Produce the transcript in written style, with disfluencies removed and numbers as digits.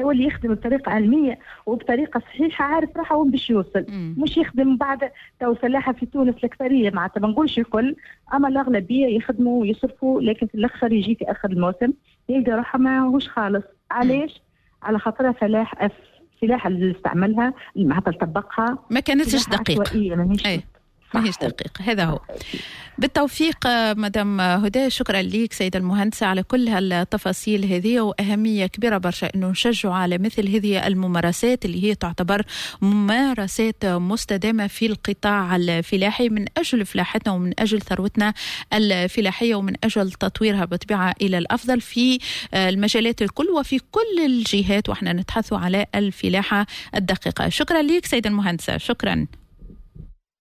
يولي يخدم بطريقة علمية وبطريقة صحيحة، عارف روحه وين باش يوصل. مش يخدم بعد تو فلاحة في تونس الأكثرية معناتها ما نقولش الكل، أما الأغلبية يخدموا ويصرفوا، لكن في الآخر يجي في آخر الموسم يلقى روحه ما هوش خالص. علاش؟ على خاطرها السلاح اللي استعملها معناتها طبقها ما كانتش دقيقة، ماهيش دقيق. هذا هو. بالتوفيق مدام هدى، شكرا ليك سيدة المهندسة على كل هالتفاصيل هذه، وأهمية كبيرة برشا أنه نشجع على مثل هذه الممارسات اللي هي تعتبر ممارسات مستدامة في القطاع الفلاحي من أجل فلاحتنا ومن أجل ثروتنا الفلاحية ومن أجل تطويرها بطبيعة إلى الأفضل في المجالات الكل وفي كل الجهات، وإحنا نتحدث على الفلاحة الدقيقة. شكرا ليك سيدة المهندسة، شكرا.